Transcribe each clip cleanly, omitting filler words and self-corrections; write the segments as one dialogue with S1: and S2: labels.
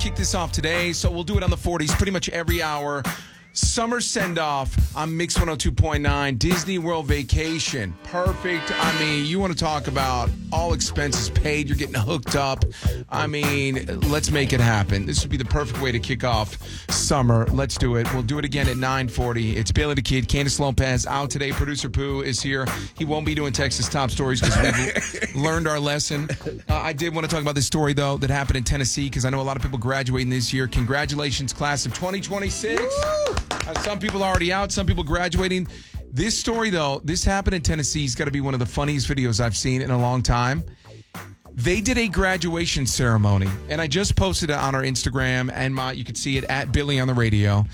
S1: kick this off today, so we'll do it on the 40s pretty much every hour. Summer send-off on Mix 102.9, Disney World Vacation. Perfect. I mean, you want to talk about all expenses paid. You're getting hooked up. I mean, let's make it happen. This would be the perfect way to kick off summer. Let's do it. We'll do it again at 9:40. It's Bailey the Kid. Candace Lopez out today. Producer Pooh is here. He won't be doing Texas Top Stories because we've learned our lesson. I did want to talk about this story, though, that happened in Tennessee because I know a lot of people graduating this year. Congratulations, class of 2026. Some people are already out, some people graduating. This story, though, this happened in Tennessee. It's got to be one of the funniest videos I've seen in a long time. They did a graduation ceremony, and I just posted it on our Instagram, and you can see it at Billy on the Radio,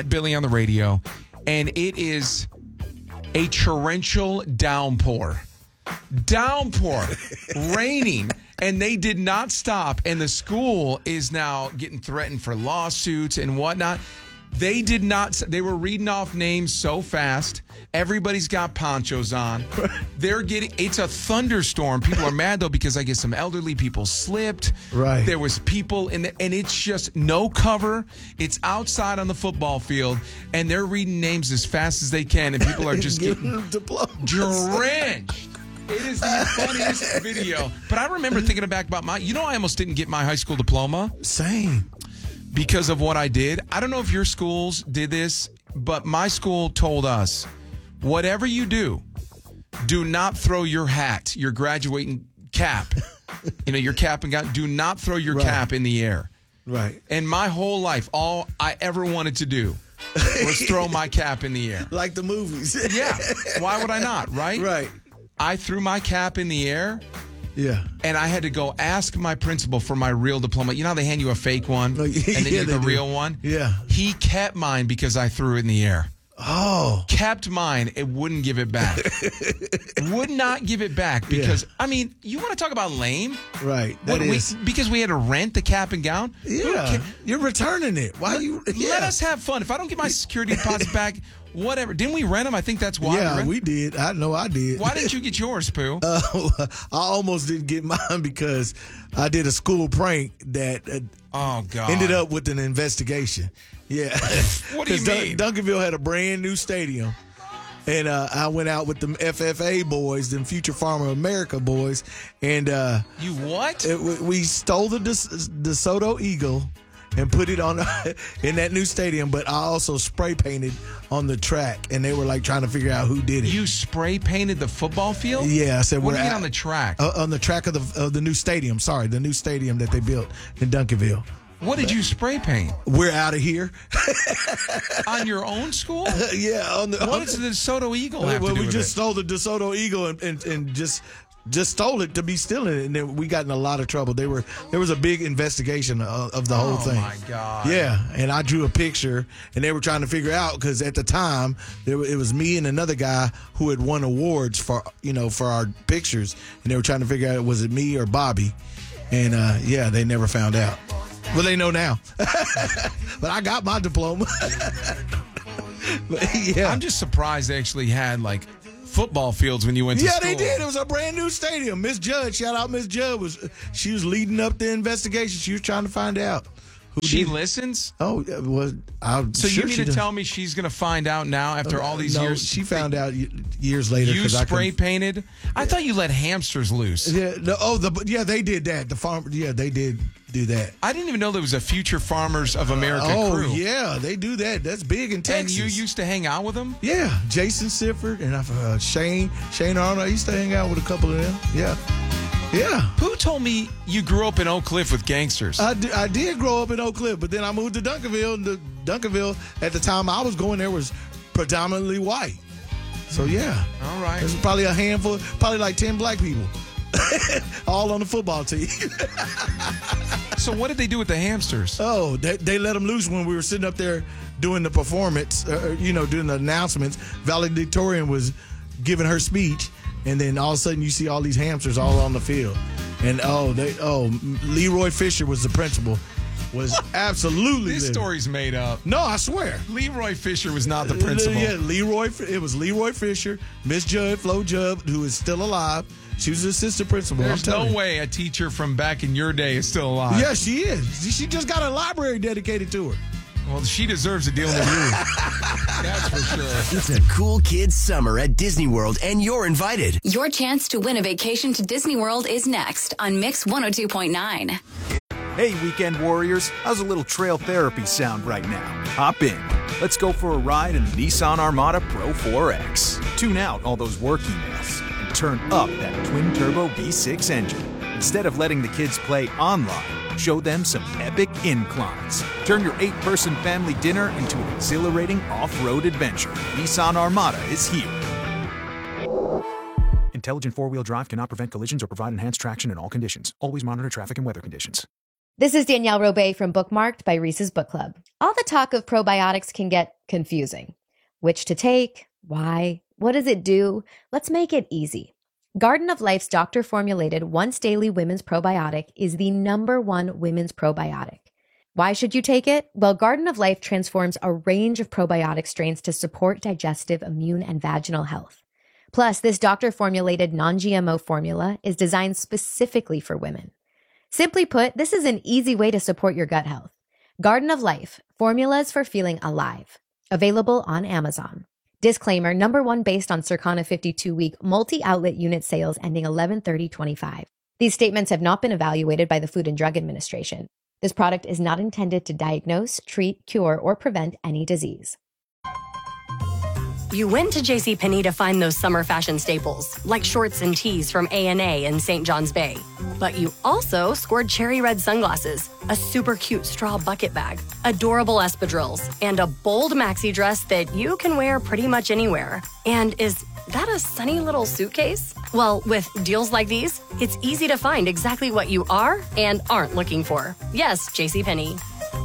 S1: and it is a torrential downpour, raining, and they did not stop, and the school is now getting threatened for lawsuits and whatnot. They did not. They were reading off names so fast. Everybody's got ponchos on. It's a thunderstorm. People are mad, though, because I guess some elderly people slipped.
S2: Right.
S1: There was people and it's just no cover. It's outside on the football field, and they're reading names as fast as they can, and people are just getting drenched. It is the funniest video. But I remember thinking back about I almost didn't get my high school diploma.
S2: Same.
S1: Because of what I did. I don't know if your schools did this, but my school told us, whatever you do not throw your hat, your graduating cap, your cap and gown, do not throw your cap in the air.
S2: Right.
S1: And my whole life, all I ever wanted to do was throw my cap in the air.
S2: Like the movies.
S1: Yeah. Why would I not, right?
S2: Right.
S1: I threw my cap in the air.
S2: Yeah.
S1: And I had to go ask my principal for my real diploma. You know how they hand you a fake one and then you get the real one?
S2: Yeah.
S1: He kept mine because I threw it in the air.
S2: Oh.
S1: Kept mine. It wouldn't give it back. Would not give it back because, you want to talk about lame?
S2: Right.
S1: Because we had to rent the cap and gown?
S2: Yeah. You're returning it. Why you? Yeah.
S1: Let us have fun. If I don't get my security deposit back, whatever. Didn't we rent them? I think that's why.
S2: Yeah, we did. I know I did.
S1: Why didn't you get yours, Pooh?
S2: I almost didn't get mine because I did a school prank that ended up with an investigation. Yeah.
S1: What do you mean?
S2: Duncanville had a brand new stadium. And I went out with them FFA boys, them Future Farmer America boys. And
S1: you what?
S2: We stole the DeSoto Eagle and put it on in that new stadium, but I also spray painted on the track, and they were like trying to figure out who did it.
S1: You spray painted the football field?
S2: Yeah, I said
S1: what do you mean on the track?
S2: On the track of the new stadium. Sorry, the new stadium that they built in Duncanville.
S1: What did you spray paint?
S2: We're out of here.
S1: On your own school?
S2: Yeah.
S1: What does the DeSoto Eagle have to do with it?
S2: We just stole the DeSoto Eagle and just stole it to be stealing it, and then we got in a lot of trouble. There was a big investigation of the whole thing.
S1: Oh my God!
S2: Yeah, and I drew a picture, and they were trying to figure out because at the time it was me and another guy who had won awards for our pictures, and they were trying to figure out was it me or Bobby, and they never found out. Well, they know now, but I got my diploma. But, yeah,
S1: I'm just surprised they actually had football fields when you went to school.
S2: Yeah, they did. It was a brand new stadium. Miss Judd, shout out Miss Judd, she was leading up the investigation. She was trying to find out who
S1: she
S2: did.
S1: listens?
S2: Oh, well,
S1: so you need to tell me she's going to find out now after all these years?
S2: She found out years later.
S1: You spray painted? I thought you let hamsters loose.
S2: Yeah. They did that. The farm. Yeah, they did do that.
S1: I didn't even know there was a Future Farmers of America crew.
S2: Oh, yeah, they do that. That's big in Texas.
S1: And you used to hang out with them?
S2: Yeah, Jason Sifford and Shane Arnold. I used to hang out with a couple of them. Yeah. Yeah.
S1: Who told me you grew up in Oak Cliff with gangsters?
S2: I did grow up in Oak Cliff, but then I moved to Duncanville. Duncanville, at the time I was going there, was predominantly white. So, yeah.
S1: All right.
S2: There's probably a handful, probably like 10 black people. All on the football team.
S1: So what did they do with the hamsters?
S2: Oh, they let them loose when we were sitting up there doing the performance, doing the announcements. Valedictorian was giving her speech, and then all of a sudden you see all these hamsters all on the field. And Leroy Fisher was the principal. was absolutely
S1: This
S2: livid.
S1: story's made up.
S2: No, I swear.
S1: Leroy Fisher was not the principal.
S2: Yeah, it was Leroy Fisher, Miss Judd, Flo Judd, who is still alive. She was the assistant principal.
S1: There's
S2: I'm
S1: no
S2: telling you.
S1: way a teacher from back in your day is still alive.
S2: Yeah, she is. She just got a library dedicated to her.
S1: Well, she deserves a deal with you. That's for sure.
S3: It's a cool kids summer at Disney World, and you're invited.
S4: Your chance to win a vacation to Disney World is next on Mix 102.9.
S5: Hey, weekend warriors, how's a little trail therapy sound right now? Hop in. Let's go for a ride in the Nissan Armada Pro 4X. Tune out all those work emails and turn up that twin-turbo V6 engine. Instead of letting the kids play online, show them some epic inclines. Turn your 8-person family dinner into an exhilarating off-road adventure. Nissan Armada is here. Intelligent four-wheel drive cannot prevent collisions or provide enhanced traction in all conditions. Always monitor traffic and weather conditions.
S6: This is Danielle Robay from Bookmarked by Reese's Book Club. All the talk of probiotics can get confusing. Which to take? Why? What does it do? Let's make it easy. Garden of Life's doctor-formulated once-daily women's probiotic is the #1 women's probiotic. Why should you take it? Well, Garden of Life transforms a range of probiotic strains to support digestive, immune, and vaginal health. Plus, this doctor-formulated non-GMO formula is designed specifically for women. Simply put, this is an easy way to support your gut health. Garden of Life, formulas for feeling alive. Available on Amazon. Disclaimer, #1 based on Circana 52-week multi-outlet unit sales ending 11/30/25. These statements have not been evaluated by the Food and Drug Administration. This product is not intended to diagnose, treat, cure, or prevent any disease.
S7: You went to JCPenney to find those summer fashion staples, like shorts and tees from A&A in St. John's Bay. But you also scored cherry red sunglasses, a super cute straw bucket bag, adorable espadrilles, and a bold maxi dress that you can wear pretty much anywhere. And is that a sunny little suitcase? Well, with deals like these, it's easy to find exactly what you are and aren't looking for. Yes, JCPenney.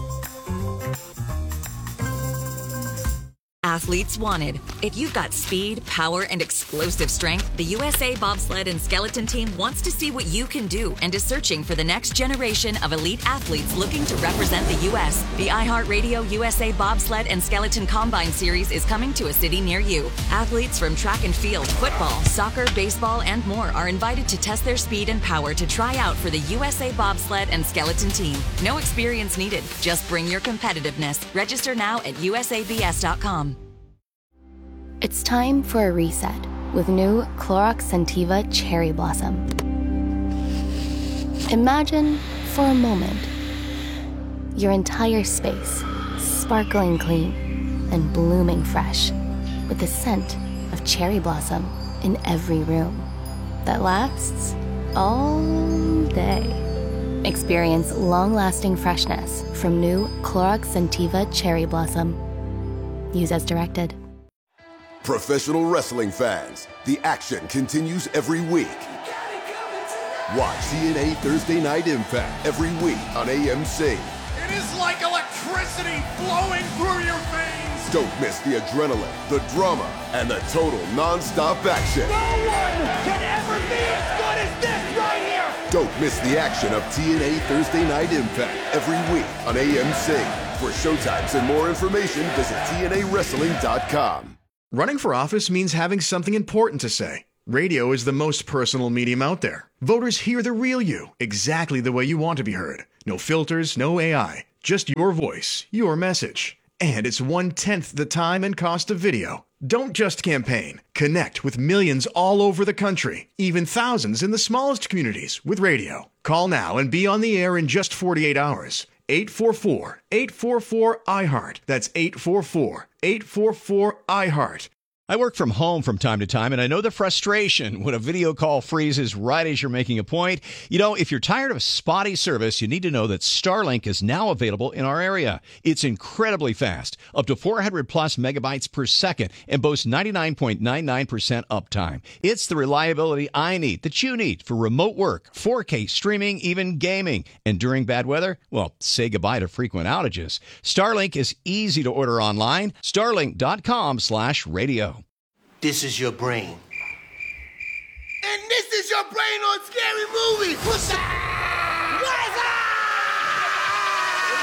S8: Athletes wanted. If you've got speed, power, and explosive strength, the USA Bobsled and Skeleton Team wants to see what you can do and is searching for the next generation of elite athletes looking to represent the U.S. The iHeartRadio USA Bobsled and Skeleton Combine Series is coming to a city near you. Athletes from track and field, football, soccer, baseball, and more are invited to test their speed and power to try out for the USA Bobsled and Skeleton Team. No experience needed. Just bring your competitiveness. Register now at usabs.com.
S9: It's time for a reset with new Clorox Scentiva Cherry Blossom. Imagine, for a moment, your entire space sparkling clean and blooming fresh with the scent of cherry blossom in every room that lasts all day. Experience long-lasting freshness from new Clorox Scentiva Cherry Blossom. Use as directed.
S10: Professional wrestling fans, the action continues every week. Watch TNA Thursday Night Impact every week on AMC.
S11: It is like electricity flowing through your veins.
S10: Don't miss the adrenaline, the drama, and the total non-stop action.
S11: No one can ever be as good as this right here.
S10: Don't miss the action of TNA Thursday Night Impact every week on AMC. For showtimes and more information, visit TNAWrestling.com.
S12: Running for office means having something important to say. Radio is the most personal medium out there. Voters hear the real you, exactly the way you want to be heard. No filters, no AI, just your voice, your message. And it's 1/10 the time and cost of video. Don't just campaign. Connect with millions all over the country, even thousands in the smallest communities with radio. Call now and be on the air in just 48 hours. 844-844-iHeart. That's 844-844-iHeart.
S13: I work from home from time to time, and I know the frustration when a video call freezes right as you're making a point. You know, if you're tired of spotty service, you need to know that Starlink is now available in our area. It's incredibly fast, up to 400 plus megabytes per second, and boasts 99.99% uptime. It's the reliability I need, that you need, for remote work, 4K streaming, even gaming. And during bad weather, well, say goodbye to frequent outages. Starlink is easy to order online. Starlink.com/radio.
S14: This is your brain.
S11: And this is your brain on Scary Movie. What's up?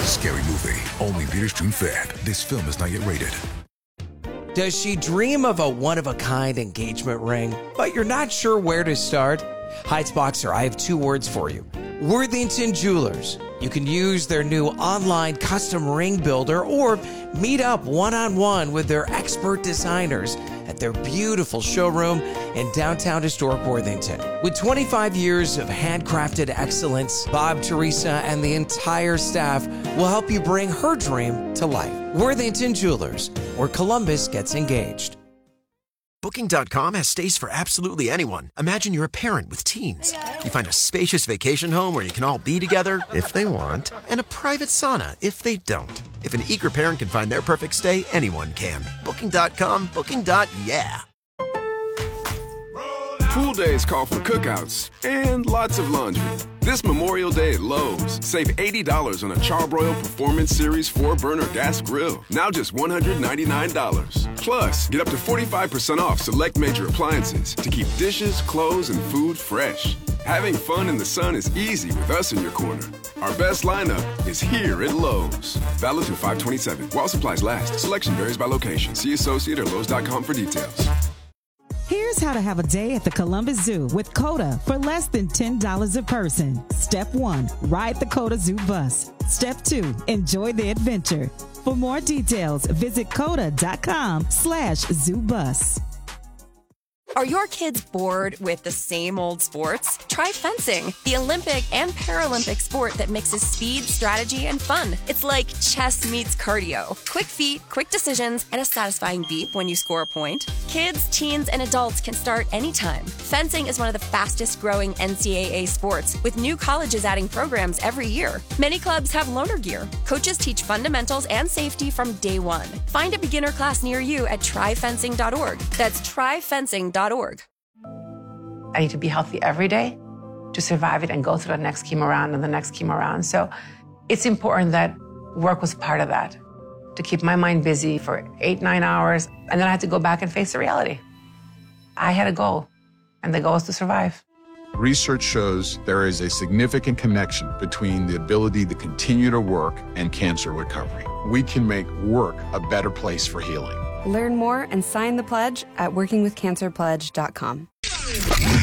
S15: Scary Movie. Only theaters June 5th. This film is not yet rated.
S16: Does she dream of a one-of-a-kind engagement ring, but you're not sure where to start? Heights Boxer, I have 2 words for you. Worthington Jewelers. You can use their new online custom ring builder or meet up one-on-one with their expert designers at their beautiful showroom in downtown historic Worthington. With 25 years of handcrafted excellence, Bob, Teresa, and the entire staff will help you bring her dream to life. Worthington Jewelers, where Columbus gets engaged.
S3: Booking.com has stays for absolutely anyone. Imagine you're a parent with teens. You find a spacious vacation home where you can all be together, if they want, and a private sauna, if they don't. If an eager parent can find their perfect stay, anyone can. Booking.com, booking.yeah.
S17: Pool days call for cookouts and lots of laundry. This Memorial Day at Lowe's, save $80 on a Charbroil Performance Series 4-burner gas grill. Now just $199. Plus, get up to 45% off select major appliances to keep dishes, clothes, and food fresh. Having fun in the sun is easy with us in your corner. Our best lineup is here at Lowe's. Valid through 5/27. While supplies last. Selection varies by location. See associate or Lowe's.com for details.
S18: Here's how to have a day at the Columbus Zoo with COTA for less than $10 a person. Step 1, ride the COTA Zoo bus. Step 2, enjoy the adventure. For more details, visit COTA.com/zoobus.
S19: Are your kids bored with the same old sports? Try fencing, the Olympic and Paralympic sport that mixes speed, strategy, and fun. It's like chess meets cardio. Quick feet, quick decisions, and a satisfying beep when you score a point. Kids, teens, and adults can start anytime. Fencing is one of the fastest growing NCAA sports, with new colleges adding programs every year. Many clubs have loaner gear. Coaches teach fundamentals and safety from day one. Find a beginner class near you at tryfencing.org. That's tryfencing.org.
S20: I need to be healthy every day to survive it and go through the next chemo round and the next chemo round. So it's important that work was part of that, to keep my mind busy for 8-9 hours. And then I had to go back and face the reality. I had a goal, and the goal is to survive.
S21: Research shows there is a significant connection between the ability to continue to work and cancer recovery. We can make work a better place for healing.
S22: Learn more and sign the pledge at workingwithcancerpledge.com.